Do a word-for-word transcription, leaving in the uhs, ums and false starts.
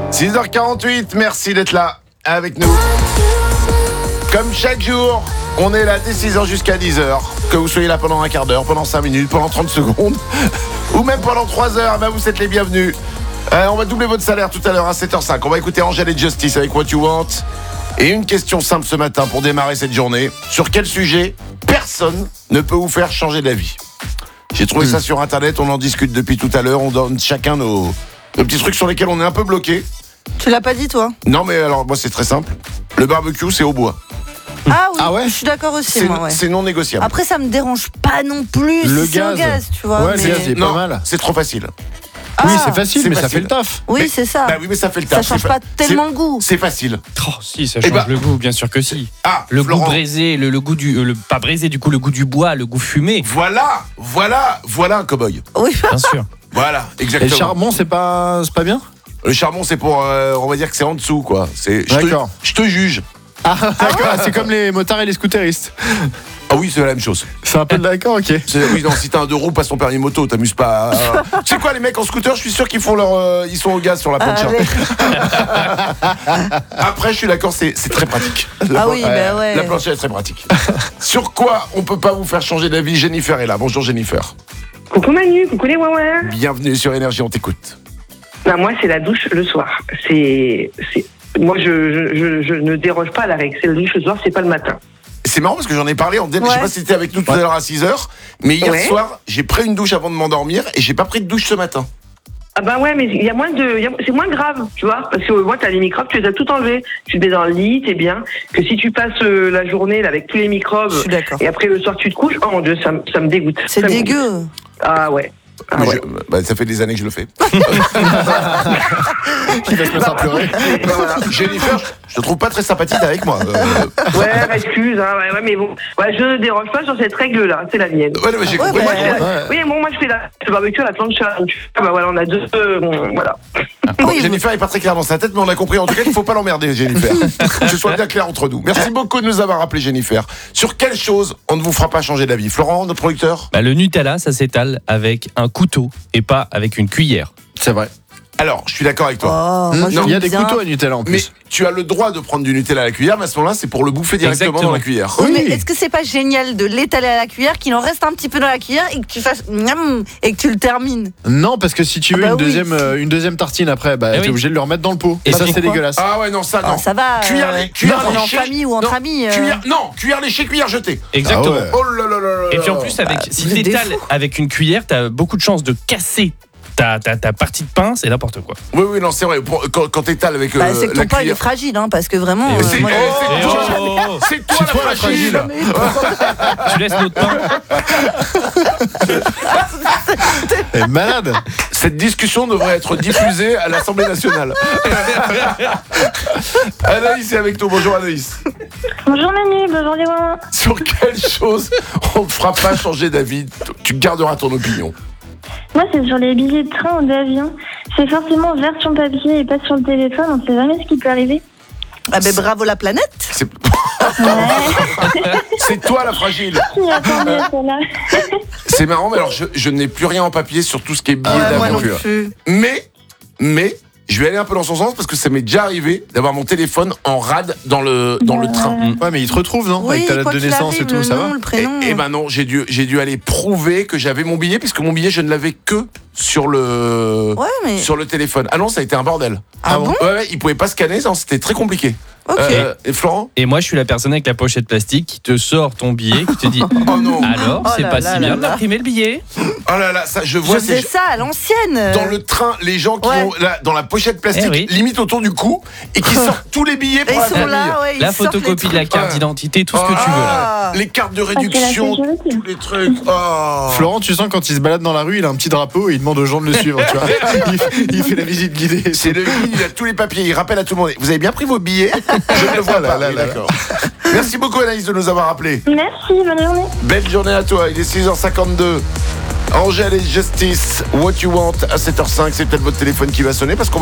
six heures quarante-huit, merci d'être là avec nous. Comme chaque jour, on est là dès six heures jusqu'à dix heures. Que vous soyez là pendant un quart d'heure, pendant cinq minutes, pendant trente secondes ou même pendant trois heures, ben vous êtes les bienvenus. Euh, on va doubler votre salaire tout à l'heure à sept heures cinq. On va écouter Angèle et Justice avec What You Want. Et une question simple ce matin pour démarrer cette journée. Sur quel sujet personne ne peut vous faire changer d'avis? J'ai trouvé mmh. ça sur internet, on en discute depuis tout à l'heure. On donne chacun nos, nos petits trucs sur lesquels on est un peu bloqué. Tu l'as pas dit toi? Non mais alors moi c'est très simple. Le barbecue c'est au bois. Ah oui, ah ouais je suis d'accord aussi. C'est, moi, ouais. c'est non négociable. Après ça me dérange pas non plus. Le si c'est gaz. au gaz, tu vois. Ouais, mais... le gaz il est non, pas mal. c'est trop facile. Ah, oui, c'est facile, c'est mais facile. ça fait le taf. Oui, mais, c'est ça. Bah oui, mais ça fait le Ça taf. change c'est pas fa- tellement c'est, le goût. C'est facile. Oh, si, ça change bah, le goût, bien sûr que si. Ah, le Florent. goût braisé, le, le goût du. euh, le, pas braisé, du coup, le goût du bois, le goût fumé. Voilà, voilà, voilà un cow-boy. Oui. Bien sûr. Voilà, Et exactement. le charbon, c'est pas, c'est pas bien? Le charbon, c'est pour, euh, on va dire que c'est en dessous, quoi. C'est, je te, D'accord. je te juge. Ah, d'accord, c'est comme les motards et les scooteristes. Ah oui, c'est la même chose. C'est un peu d'accord, ok. C'est, oui, non, si t'as un deux roues, passe ton permis moto, t'amuses pas. À... tu sais quoi, les mecs en scooter, je suis sûr qu'ils font leur, euh, ils sont au gaz sur la planche. Allez. Après, je suis d'accord, c'est, c'est très pratique. La, Ah oui, bah ouais. La planche est très pratique. Sur quoi on peut pas vous faire changer d'avis? Jennifer est là. Bonjour Jennifer. Coucou Manu, coucou les Wawa. Bienvenue sur Énergie, on t'écoute. Ben moi, c'est la douche le soir. C'est, c'est... Moi, je, je, je, je ne déroge pas à la règle. C'est la douche le soir, c'est pas le matin. C'est marrant parce que j'en ai parlé en dé- Ouais. je sais pas si t'étais avec nous tout à l'heure à six heures, mais hier Ouais. soir, j'ai pris une douche avant de m'endormir et j'ai pas pris de douche ce matin. Ah ben ouais, mais il y a moins de, il y a- c'est moins grave, tu vois, parce que moi, t'as les microbes, tu les as tout enlevés. Tu te mets dans le lit, t'es bien. Que si tu passes euh, la journée là, avec tous les microbes, Je suis d'accord. et après le soir tu te couches, oh mon Dieu, ça, me- ça me dégoûte. C'est Ça me dégoûte. dégueu. Ah ouais. Ah Mais ouais. je- bah, ça fait des années que je le fais. Il va se mettre à pleurer. Voilà. Jennifer, je te trouve pas très sympathique avec moi. Euh, Ouais, bah, excuse, hein, ouais, ouais, mais bon, ouais, je ne déroge pas sur cette règle-là, c'est la mienne. ouais, ouais, j'ai Ouais, compris. bah, Moi, je fais la- ouais. Oui, bon, moi je fais la, le barbecue à la plancha. Donc, ah, bah, voilà, on a deux. euh, bon, voilà. Bon, Oui, Jennifer est pas très claire dans sa tête, mais on a compris. En tout cas, il faut pas l'emmerder, Jennifer. Que ce soit bien clair entre nous. Merci beaucoup de nous avoir rappelé, Jennifer. Sur quelle chose on ne vous fera pas changer d'avis? Florent, notre producteur? Bah, le Nutella, ça s'étale avec un couteau et pas avec une cuillère. C'est vrai. Alors, je suis d'accord avec toi. Oh, moi, Mmh, j'aime il y a des bien. couteaux à Nutella en Mais plus. tu as le droit de prendre du Nutella à la cuillère, mais à ce moment-là, c'est pour le bouffer directement Exactement. dans la cuillère. Oui, mais Oui. est-ce que c'est pas génial de l'étaler à la cuillère, qu'il en reste un petit peu dans la cuillère et que tu fasses miam et que tu le termines? Non, parce que si tu veux Ah bah une, oui. deuxième, euh, une deuxième tartine après, bah, Eh t'es oui. obligé de le remettre dans le pot. Et Bah, ça, c'est pourquoi dégueulasse. Ah ouais, non, ça, non. Ah, ça va. Cuillère, euh, lé- cuillère on est en léchée. famille ou entre Non, amis. euh, Cuillère, non, cuillère léchée, cuillère jetée. Exactement. Ah ouais. Oh là là là là là. Et puis en plus, avec, Bah, si vous êtes des t'étales fous. avec une cuillère, t'as beaucoup de chances de casser ta, ta, ta partie de pain, c'est n'importe quoi. Oui, oui, non, c'est vrai. Pour- quand, quand t'étales avec euh, Bah, c'est que la ton pain il est cuillère. fragile, hein, parce que vraiment. Et euh, c'est- moi, eh, je- c'est Eh toi, oh, oh, oh. c'est toi C'est toi la la fragile. Tu laisses notre pain. Elle est malade. Cette discussion devrait être diffusée à l'Assemblée nationale. Anaïs est avec nous. Bonjour Anaïs. Bonjour Manu, bonjour les Wawa. Sur quelle chose on ne fera pas changer d'avis? Tu garderas ton opinion. Moi c'est sur les billets de train ou d'avion. C'est forcément version papier et pas sur le téléphone, on sait jamais ce qui peut arriver. Ah ben bravo la planète. C'est, Ouais, c'est toi la fragile. qui attendait à celle-là. C'est marrant, mais alors je, je n'ai plus rien en papier sur tout ce qui est billets Ah, moi d'avion. non plus. Mais, mais, je vais aller un peu dans son sens parce que ça m'est déjà arrivé d'avoir mon téléphone en rade dans le, dans le train. Ouais, mais il te retrouve, non? Oui, Avec ta date quoi de qu'il naissance arrive, et tout, le ça nom, va? le Et, prénom. et ben non, j'ai dû, j'ai dû aller prouver que j'avais mon billet puisque mon billet, je ne l'avais que sur le, Ouais, mais. sur le téléphone. Ah non, ça a été un bordel. Ah bon? Ouais, ouais, il pouvait pas scanner, non, c'était très compliqué. Ok. Euh, et Florent? Et moi, je suis la personne avec la pochette plastique qui te sort ton billet, qui te dit Oh non. alors, Oh c'est là pas là si là bien là. d'imprimer le billet. Oh là là, ça, je Je vois faisais ces ça à l'ancienne. dans le train, les gens qui Ouais. ont là, dans la pochette plastique, Eh oui. limite autour du cou, et qui sortent tous les billets Et pour ils la sont famille. là, ouais. ils La sortent les photocopie de la trucs. carte Ouais. d'identité, tout ce que tu veux là. Ah. Les cartes de c'est la réduction, sécurité. tous les trucs. Oh. Florent, tu sens quand il se balade dans la rue, il a un petit drapeau et il demande aux gens de le suivre, tu vois. Il, il fait la visite guidée. C'est le guide, il a tous les papiers, il rappelle à tout le monde. Vous avez bien pris vos billets? Je ne le vois Là, pas. là, Oui, là, d'accord. Merci beaucoup Anaïs de nous avoir appelés. Merci, bonne journée. Belle journée à toi, il est six heures cinquante-deux. Angèle et Justice, What You Want à sept heures cinq, c'est peut-être votre téléphone qui va sonner parce qu'on